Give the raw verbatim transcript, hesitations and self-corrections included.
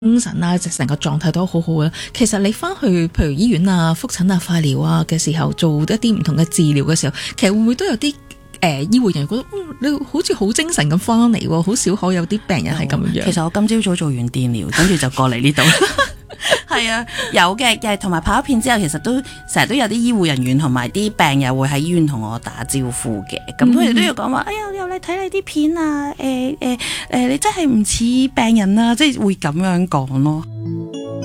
精神啊，成個狀態都好好啦。其實你翻去譬如醫院啊、覆診啊、化療啊嘅時候，做一啲唔同嘅治療嘅時候，其實會唔會都有啲誒、呃、醫護人員覺得，嗯，你好似好精神咁翻嚟喎，好少可有啲病人係咁樣。 其實我今朝早做完電療，跟住就過嚟呢度。係啊，有嘅，誒，同埋拍咗片之後，其實都成日都有啲醫護人員同埋啲病友會喺醫院同我打招呼嘅，咁佢哋都要講話，哎呀，又嚟睇你啲片啊，誒誒誒，你真係唔似病人啊，即係會咁樣講咯。